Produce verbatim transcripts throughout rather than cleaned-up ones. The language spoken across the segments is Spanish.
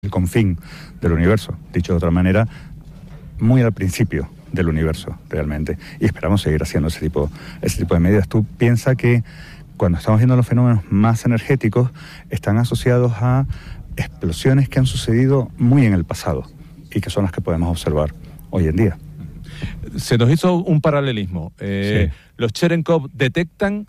el confín del universo, dicho de otra manera, muy al principio del universo realmente, y esperamos seguir haciendo ese tipo, ese tipo de medidas. Tú piensas que cuando estamos viendo los fenómenos más energéticos están asociados a explosiones que han sucedido muy en el pasado y que son las que podemos observar hoy en día. Se nos hizo un paralelismo. Eh, sí. Los Cherenkov detectan,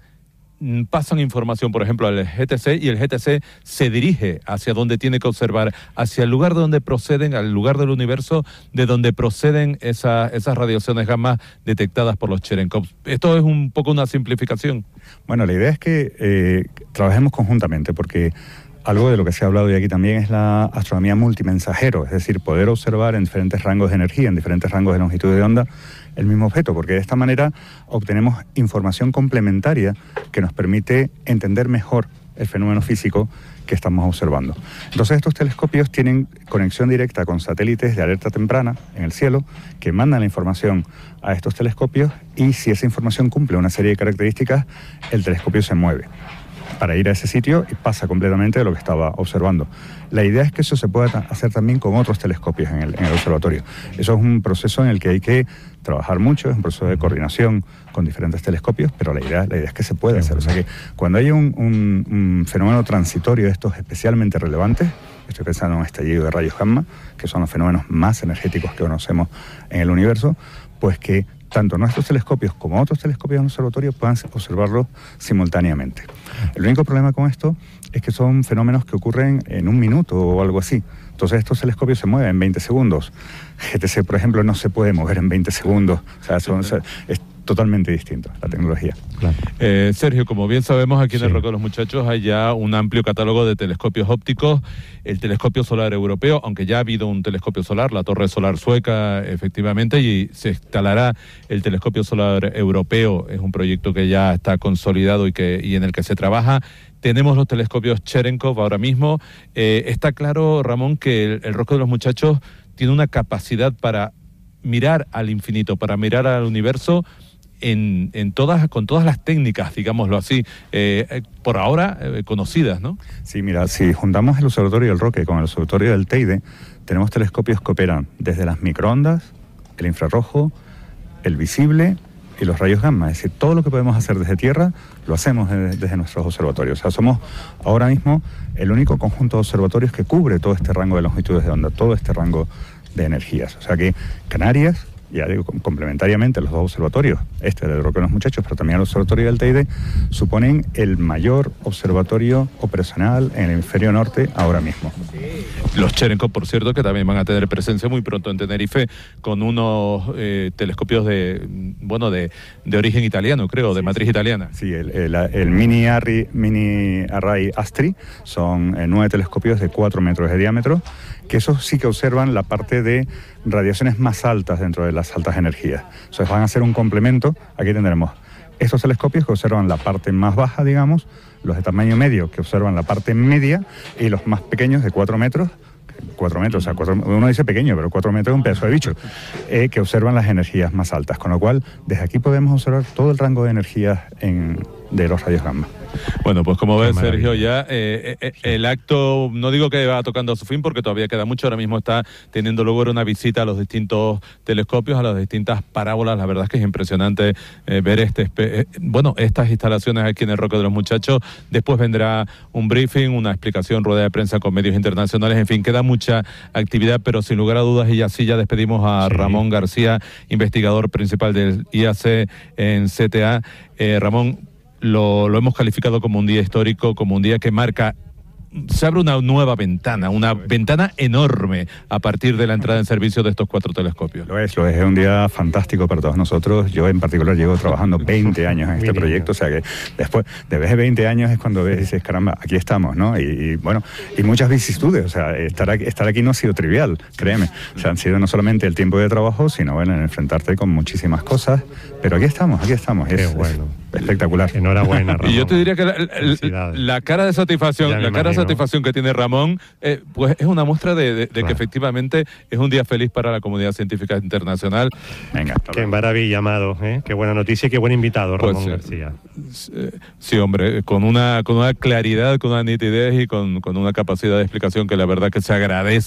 pasan información, por ejemplo, al G T C, y el G T C se dirige hacia donde tiene que observar, hacia el lugar de donde proceden, al lugar del universo de donde proceden esa, esas radiaciones gamma detectadas por los Cherenkov. Esto es un poco una simplificación. Bueno, la idea es que eh, trabajemos conjuntamente, porque algo de lo que se ha hablado hoy aquí también es la astronomía multimensajero, es decir, poder observar en diferentes rangos de energía, en diferentes rangos de longitud de onda, el mismo objeto, porque de esta manera obtenemos información complementaria que nos permite entender mejor el fenómeno físico que estamos observando. Entonces estos telescopios tienen conexión directa con satélites de alerta temprana en el cielo que mandan la información a estos telescopios, y si esa información cumple una serie de características, el telescopio se mueve para ir a ese sitio y pasa completamente de lo que estaba observando. La idea es que eso se pueda hacer también con otros telescopios en el, en el observatorio. Eso es un proceso en el que hay que trabajar mucho, es un proceso de coordinación con diferentes telescopios, pero la idea, la idea es que se puede hacer. O sea que cuando hay un, un, un fenómeno transitorio de estos especialmente relevantes, estoy pensando en un estallido de rayos gamma, que son los fenómenos más energéticos que conocemos en el universo, pues que tanto nuestros telescopios como otros telescopios en el observatorio puedan observarlos simultáneamente. El único problema con esto es que son fenómenos que ocurren en un minuto o algo así. Entonces estos telescopios se mueven en veinte segundos. G T C, por ejemplo, no se puede mover en veinte segundos. O sea, son, o sea es totalmente distinto la tecnología. Claro. Eh, Sergio, como bien sabemos, aquí en sí. el Roque de los Muchachos hay ya un amplio catálogo de telescopios ópticos. El telescopio solar europeo, aunque ya ha habido un telescopio solar, la Torre Solar Sueca, efectivamente, y se instalará el telescopio solar europeo. Es un proyecto que ya está consolidado y, que, y en el que se trabaja. Tenemos los telescopios Cherenkov ahora mismo. Eh, está claro, Ramón, que el, el Roque de los Muchachos tiene una capacidad para mirar al infinito, para mirar al universo en, en todas, con todas las técnicas, digámoslo así, eh, por ahora eh, conocidas, ¿no? Sí, mira, si juntamos el observatorio del Roque con el observatorio del Teide, tenemos telescopios que operan desde las microondas, el infrarrojo, el visible y los rayos gamma. Es decir, todo lo que podemos hacer desde tierra lo hacemos desde, desde nuestros observatorios. O sea, somos ahora mismo el único conjunto de observatorios que cubre todo este rango de longitudes de onda, todo este rango de energías. O sea que Canarias, ya digo, complementariamente los dos observatorios, este del Roque de los Muchachos, pero también el observatorio del Teide, suponen el mayor observatorio operacional en el hemisferio norte ahora mismo. Los Cherenkov, por cierto, que también van a tener presencia muy pronto en Tenerife con unos eh, telescopios de, bueno, de, de origen italiano, creo, de sí, matriz sí. italiana. Sí, el, el, el Mini, Arri, Mini Array Astri son eh, nueve telescopios de cuatro metros de diámetro, que esos sí que observan la parte de radiaciones más altas dentro de las altas energías. Entonces van a ser un complemento. Aquí tendremos estos telescopios que observan la parte más baja, digamos, los de tamaño medio que observan la parte media, y los más pequeños de cuatro metros, cuatro metros, o sea, cuatro, uno dice pequeño, pero cuatro metros es un pedazo de bicho, eh, que observan las energías más altas, con lo cual desde aquí podemos observar todo el rango de energías en, de los rayos gamma. Bueno, pues como ves, Sergio, ya eh, eh, el acto, no digo que va tocando a su fin porque todavía queda mucho, ahora mismo está teniendo lugar una visita a los distintos telescopios, a las distintas parábolas. La verdad es que es impresionante eh, ver este, eh, bueno, estas instalaciones aquí en el Roque de los Muchachos. Después vendrá un briefing, una explicación, rueda de prensa con medios internacionales, en fin, queda mucha actividad, pero sin lugar a dudas, y así ya despedimos a sí. Ramón García, investigador principal del I A C en C T A. Eh, Ramón, Lo, lo hemos calificado como un día histórico, como un día que marca, se abre una nueva ventana, una ventana enorme a partir de la entrada en servicio de estos cuatro telescopios. Lo es, lo es, es un día fantástico para todos nosotros. Yo en particular llevo trabajando veinte años en este proyecto, o sea que después de vez de veinte años es cuando ves y dices, caramba, aquí estamos, ¿no? Y, y bueno, y muchas vicisitudes, o sea, estar aquí, estar aquí no ha sido trivial, créeme. O sea, han sido no solamente el tiempo de trabajo, sino bueno, en enfrentarte con muchísimas cosas, pero aquí estamos, aquí estamos. Qué es, bueno. Es espectacular. Enhorabuena, Ramón. Y yo te diría que la, la, la cara de satisfacción, la cara de satisfacción que tiene Ramón, eh, pues es una muestra de, de, de claro. que efectivamente es un día feliz para la comunidad científica internacional. Venga. Qué maravilla, Amado, ¿eh? Qué buena noticia y qué buen invitado, Ramón pues, García. Eh, sí, hombre, con una, con una claridad, con una nitidez y con, con una capacidad de explicación que la verdad que se agradece.